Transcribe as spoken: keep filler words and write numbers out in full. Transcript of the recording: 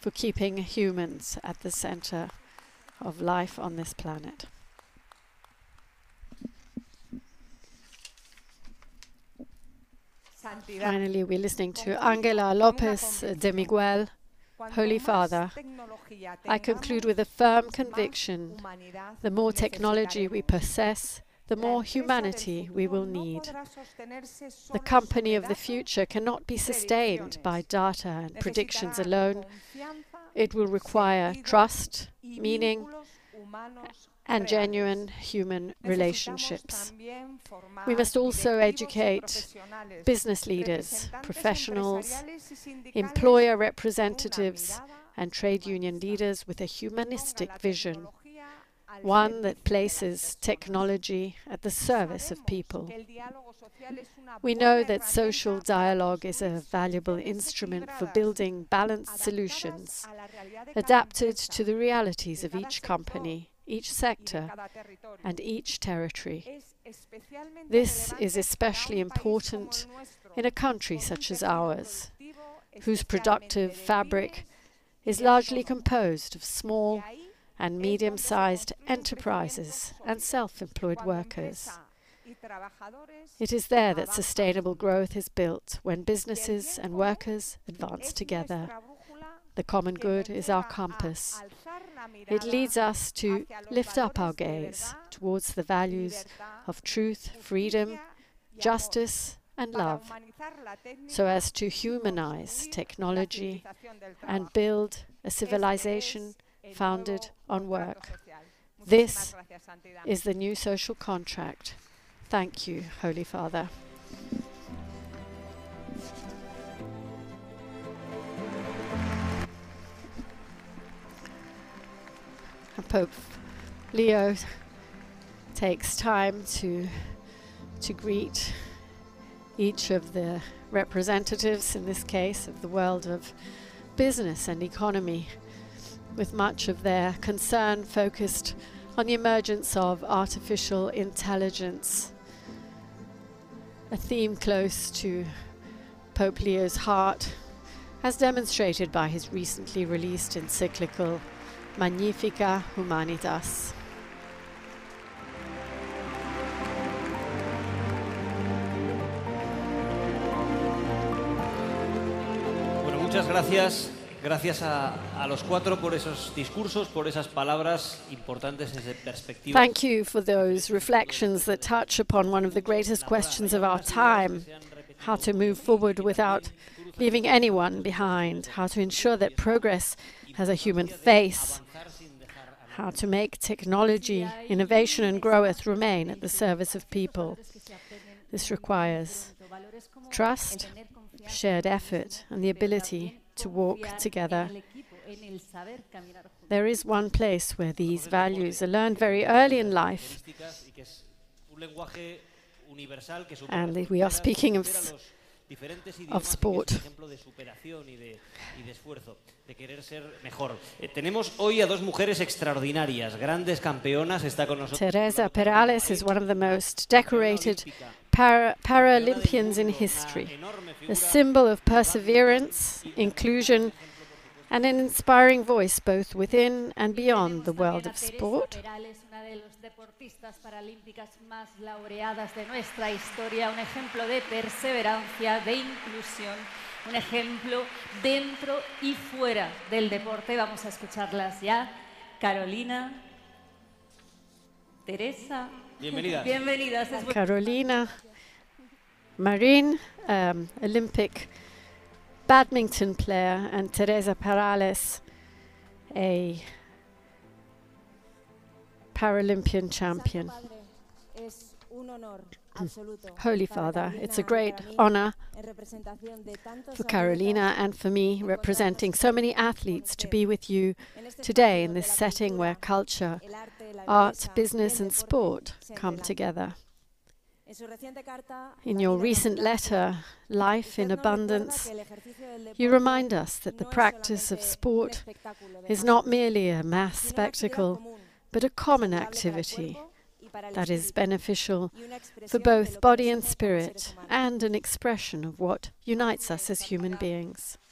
for keeping humans at the center of life on this planet. Finally, we're listening to Angela Lopez de Miguel, Holy Father. I conclude with a firm conviction: the more technology we possess, the more humanity we will need. The company of the future cannot be sustained by data and predictions alone. It will require trust, meaning, and genuine human relationships. We must also educate business leaders, professionals, employer representatives, and trade union leaders with a humanistic vision, one that places technology at the service of people. We know that social dialogue is a valuable instrument for building balanced solutions, adapted to the realities of each company, each sector, and each territory. This is especially important in a country such as ours, whose productive fabric is largely composed of small and medium-sized enterprises and self-employed workers. It is there that sustainable growth is built, when businesses and workers advance together. The common good is our compass. It leads us to lift up our gaze towards the values of truth, freedom, justice, and love, so as to humanize technology and build a civilization founded on work. This is the new social contract. Thank you, Holy Father. Pope Leo takes time to to greet each of the representatives, in this case, of the world of business and economy, with much of their concern focused on the emergence of artificial intelligence, a theme close to Pope Leo's heart, as demonstrated by his recently released encyclical Magnificat Humanitas. Bueno, muchas gracias. Gracias a, a los cuatro por esos discursos, por esas palabras importantes desde perspectiva. Thank you for those reflections that touch upon one of the greatest questions of our time: how to move forward without leaving anyone behind, how to ensure that progress has a human face, how to make technology, innovation and growth remain at the service of people. This requires trust, shared effort, and the ability to walk together. There is one place where these values are learned very early in life, and we are speaking of of sport. Tenemos hoy a dos mujeres extraordinarias, grandes campeonas. Está con nosotros Teresa Perales is one of the most decorated para Paralympians in history, a symbol of perseverance, inclusion, and an inspiring voice both within and beyond the world of sport. Deportistas paralímpicas más laureadas de nuestra historia, un ejemplo de perseverancia, de inclusión, un ejemplo dentro y fuera del deporte. Vamos a escucharlas ya. Carolina, Teresa. Bienvenidas. Bienvenidas. Carolina, Marin, um, Olympic badminton player, and Teresa Perales, a Paralympian champion. Holy Father, it's a great honor for Carolina and for me, representing so many athletes, to be with you today in this setting where culture, art, business and sport come together. In your recent letter, Life in Abundance, you remind us that the practice of sport is not merely a mass spectacle, but a common activity that is beneficial for both body and spirit, and an expression of what unites us as human beings.